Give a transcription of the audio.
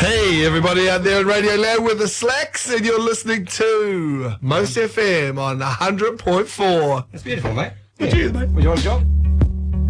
Hey, everybody out there in Radio Land with the Slacks, and you're listening to Most FM on 100.4. That's beautiful, mate. Cheers, mate. Was you on a job?